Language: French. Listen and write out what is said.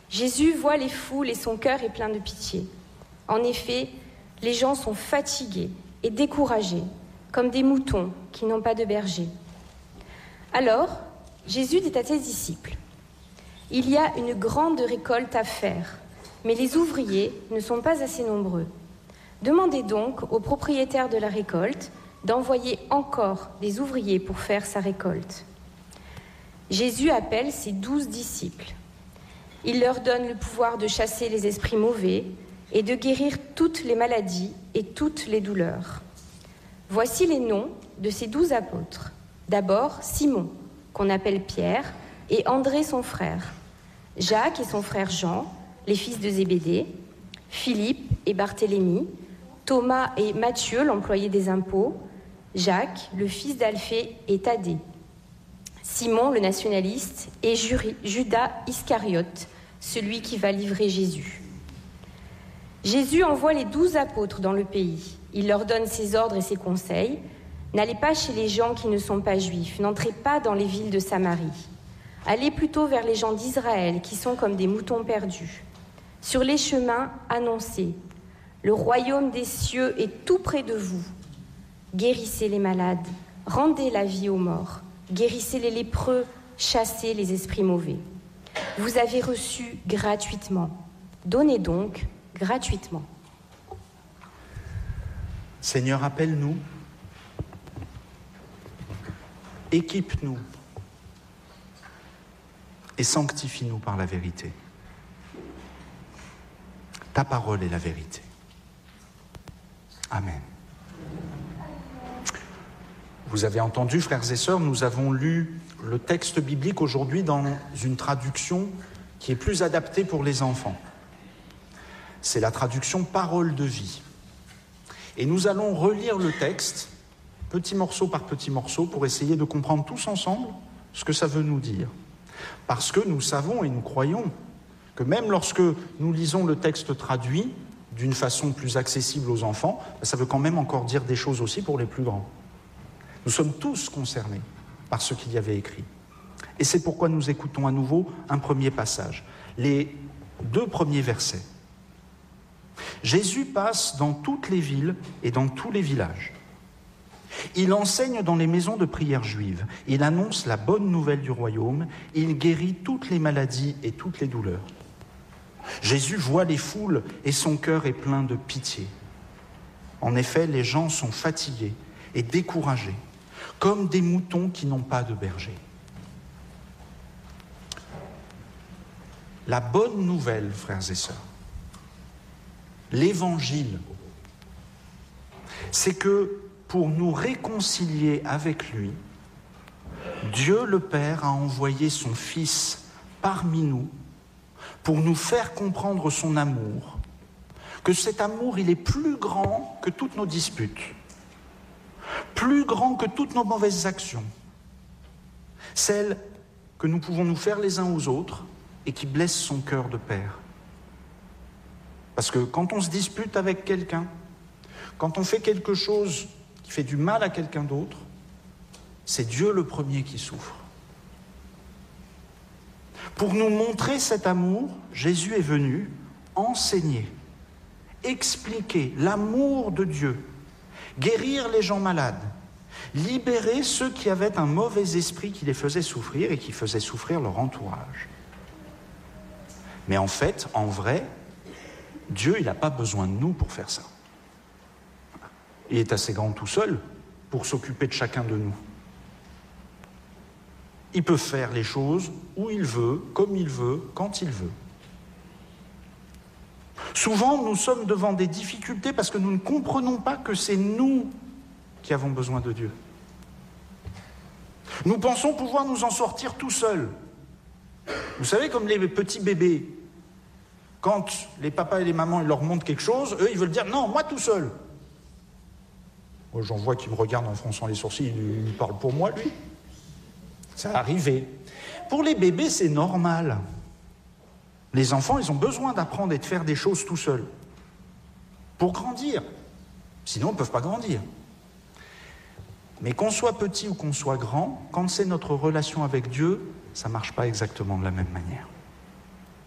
Jésus voit les foules et son cœur est plein de pitié. En effet, les gens sont fatigués et découragés, comme des moutons qui n'ont pas de berger. Alors, Jésus dit à ses disciples, « Il y a une grande récolte à faire, mais les ouvriers ne sont pas assez nombreux. Demandez donc au propriétaire de la récolte d'envoyer encore des ouvriers pour faire sa récolte. » Jésus appelle ses 12 disciples. Il leur donne le pouvoir de chasser les esprits mauvais et de guérir toutes les maladies et toutes les douleurs. Voici les noms de ces 12 apôtres. D'abord, Simon, qu'on appelle Pierre, et André son frère, Jacques et son frère Jean, les fils de Zébédée, Philippe et Barthélemy, Thomas et Matthieu, l'employé des impôts, Jacques, le fils d'Alphée et Thaddée, Simon le nationaliste et Judas Iscariote, celui qui va livrer Jésus. Jésus envoie les 12 apôtres dans le pays. Il leur donne ses ordres et ses conseils. N'allez pas chez les gens qui ne sont pas juifs, n'entrez pas dans les villes de Samarie. Allez plutôt vers les gens d'Israël qui sont comme des moutons perdus. Sur les chemins, annoncez, le royaume des cieux est tout près de vous. Guérissez les malades, rendez la vie aux morts, guérissez les lépreux, chassez les esprits mauvais. Vous avez reçu gratuitement, donnez donc gratuitement. Seigneur, appelle-nous, équipe-nous et sanctifie-nous par la vérité. Ta parole est la vérité. Amen. Vous avez entendu, frères et sœurs, nous avons lu le texte biblique aujourd'hui dans une traduction qui est plus adaptée pour les enfants. C'est la traduction « Parole de vie ». Et nous allons relire le texte, petit morceau par petit morceau, pour essayer de comprendre tous ensemble ce que ça veut nous dire. Parce que nous savons et nous croyons que même lorsque nous lisons le texte traduit d'une façon plus accessible aux enfants, ça veut quand même encore dire des choses aussi pour les plus grands. Nous sommes tous concernés par ce qu'il y avait écrit. Et c'est pourquoi nous écoutons à nouveau un premier passage, les 2 premiers versets. Jésus passe dans toutes les villes et dans tous les villages. Il enseigne dans les maisons de prière juives. Il annonce la bonne nouvelle du royaume. Il guérit toutes les maladies et toutes les douleurs. Jésus voit les foules et son cœur est plein de pitié. En effet, les gens sont fatigués et découragés, comme des moutons qui n'ont pas de berger. La bonne nouvelle, frères et sœurs, l'évangile, c'est que pour nous réconcilier avec lui, Dieu le Père a envoyé son Fils parmi nous pour nous faire comprendre son amour, que cet amour, il est plus grand que toutes nos disputes, plus grand que toutes nos mauvaises actions, celles que nous pouvons nous faire les uns aux autres et qui blessent son cœur de père. Parce que quand on se dispute avec quelqu'un, quand on fait quelque chose qui fait du mal à quelqu'un d'autre, c'est Dieu le premier qui souffre. Pour nous montrer cet amour, Jésus est venu enseigner, expliquer l'amour de Dieu, guérir les gens malades, libérer ceux qui avaient un mauvais esprit qui les faisait souffrir et qui faisait souffrir leur entourage. Mais en fait, en vrai, Dieu, il n'a pas besoin de nous pour faire ça. Il est assez grand tout seul pour s'occuper de chacun de nous. Il peut faire les choses où il veut, comme il veut, quand il veut. Souvent, nous sommes devant des difficultés parce que nous ne comprenons pas que c'est nous qui avons besoin de Dieu. Nous pensons pouvoir nous en sortir tout seuls. Vous savez, comme les petits bébés, quand les papas et les mamans ils leur montrent quelque chose, eux, ils veulent dire « Non, moi tout seul ». Moi, j'en vois qui me regardent en fronçant les sourcils, il parle pour moi, lui. Ça arrivé. Pour les bébés, c'est normal. Les enfants, ils ont besoin d'apprendre et de faire des choses tout seuls pour grandir. Sinon, ils ne peuvent pas grandir. Mais qu'on soit petit ou qu'on soit grand, quand c'est notre relation avec Dieu, ça ne marche pas exactement de la même manière.